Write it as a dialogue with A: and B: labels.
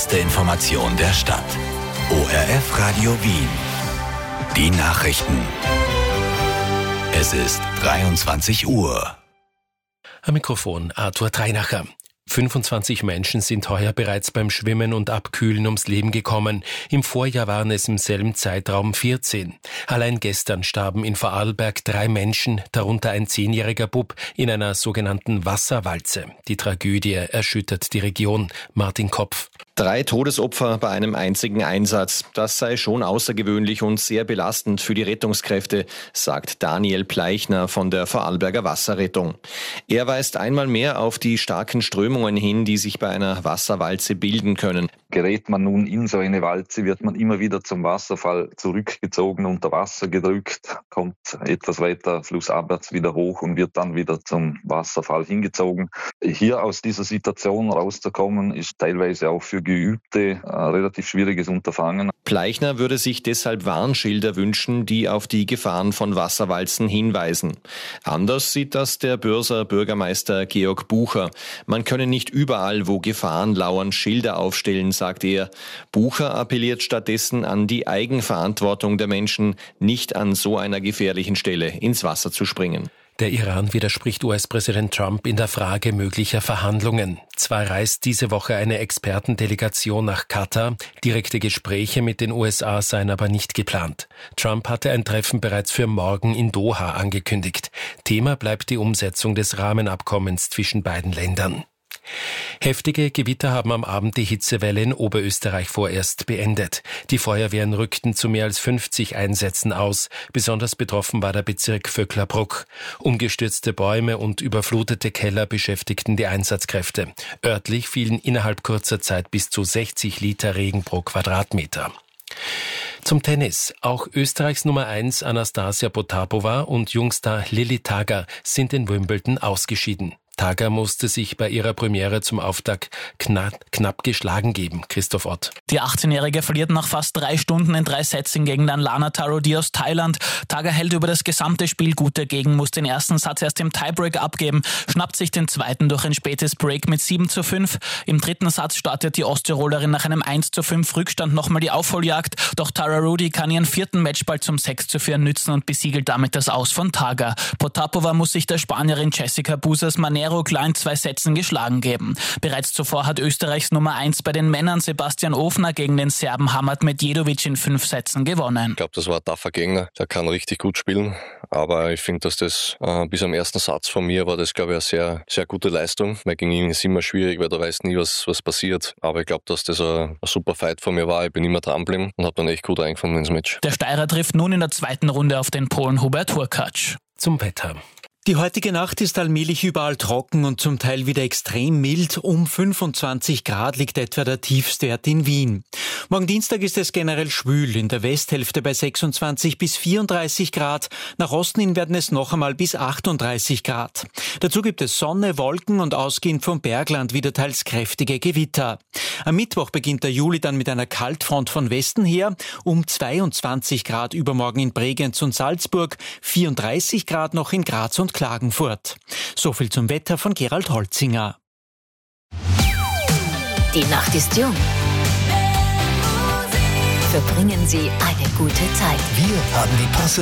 A: Die Information der Stadt. ORF Radio Wien. Die Nachrichten. Es ist 23 Uhr.
B: Am Mikrofon Arthur Dreinacher. 25 Menschen sind heuer bereits beim Schwimmen und Abkühlen ums Leben gekommen. Im Vorjahr waren es im selben Zeitraum 14. Allein gestern starben in Vorarlberg 3 Menschen, darunter ein 10-jähriger Bub, in einer sogenannten Wasserwalze. Die Tragödie erschüttert die Region. Martin Kopf.
C: 3 Todesopfer bei einem einzigen Einsatz. Das sei schon außergewöhnlich und sehr belastend für die Rettungskräfte, sagt Daniel Pleichner von der Vorarlberger Wasserrettung. Er weist einmal mehr auf die starken Strömungen hin, die sich bei einer Wasserwalze bilden können.
D: Gerät man nun in so eine Walze, wird man immer wieder zum Wasserfall zurückgezogen, unter Wasser gedrückt, kommt etwas weiter flussabwärts wieder hoch und wird dann wieder zum Wasserfall hingezogen. Hier aus dieser Situation rauszukommen, ist teilweise auch für Geübte ein relativ schwieriges Unterfangen.
C: Pleichner würde sich deshalb Warnschilder wünschen, die auf die Gefahren von Wasserwalzen hinweisen. Anders sieht das der Börser Bürgermeister Georg Bucher. Man könne nicht überall, wo Gefahren lauern, Schilder aufstellen, sagt er. Bucher appelliert stattdessen an die Eigenverantwortung der Menschen, nicht an so einer gefährlichen Stelle ins Wasser zu springen.
B: Der Iran widerspricht US-Präsident Trump in der Frage möglicher Verhandlungen. Zwar reist diese Woche eine Expertendelegation nach Katar, direkte Gespräche mit den USA seien aber nicht geplant. Trump hatte ein Treffen bereits für morgen in Doha angekündigt. Thema bleibt die Umsetzung des Rahmenabkommens zwischen beiden Ländern. Heftige Gewitter haben am Abend die Hitzewelle in Oberösterreich vorerst beendet. Die Feuerwehren rückten zu mehr als 50 Einsätzen aus. Besonders betroffen war der Bezirk Vöcklerbruck. Umgestürzte Bäume und überflutete Keller beschäftigten die Einsatzkräfte. Örtlich fielen innerhalb kurzer Zeit bis zu 60 Liter Regen pro Quadratmeter. Zum Tennis. Auch Österreichs Nummer 1 Anastasia Potapova und Jungstar Lilly Tager sind in Wimbledon ausgeschieden. Tager musste sich bei ihrer Premiere zum Auftakt knapp geschlagen geben. Christoph Ott.
E: Die 18-Jährige verliert nach fast 3 Stunden in 3 Sätzen gegen Lana Tarodi aus Thailand. Tager hält über das gesamte Spiel gut dagegen, muss den ersten Satz erst im Tiebreak abgeben, schnappt sich den zweiten durch ein spätes Break mit 7:5. Im dritten Satz startet die Osttirolerin nach einem 1:5 Rückstand nochmal die Aufholjagd. Doch Tarodi kann ihren 4. Matchball zum 6:4 nützen und besiegelt damit das Aus von Tager. Potapova muss sich der Spanierin Jessica Busas Manero klar in 2 Sätzen geschlagen geben. Bereits zuvor hat Österreichs Nummer 1 bei den Männern Sebastian Ofner gegen den Serben Hamad Medjedovic in 5 Sätzen gewonnen.
F: Ich glaube, das war ein taffer Gegner. Der kann richtig gut spielen. Aber ich finde, dass das bis am ersten Satz von mir war das, glaube ich, eine sehr, sehr gute Leistung. Weil gegen ihn ist immer schwierig, weil du weißt nie, was passiert. Aber ich glaube, dass das ein super Fight von mir war. Ich bin immer dran geblieben und habe dann echt gut reingefunden ins Match.
E: Der Steirer trifft nun in der 2. Runde auf den Polen Hubert Hurkacz.
B: Zum Wetter.
G: Die heutige Nacht ist allmählich überall trocken und zum Teil wieder extrem mild. Um 25 Grad liegt etwa der Tiefstwert in Wien. Morgen Dienstag ist es generell schwül, in der Westhälfte bei 26 bis 34 Grad. Nach Osten hin werden es noch einmal bis 38 Grad. Dazu gibt es Sonne, Wolken und ausgehend vom Bergland wieder teils kräftige Gewitter. Am Mittwoch beginnt der Juli dann mit einer Kaltfront von Westen her. Um 22 Grad übermorgen in Bregenz und Salzburg, 34 Grad noch in Graz und Klagenfurt. So viel zum Wetter von Gerald Holzinger.
H: Die Nacht ist jung. Verbringen Sie eine gute Zeit.
A: Wir haben die passende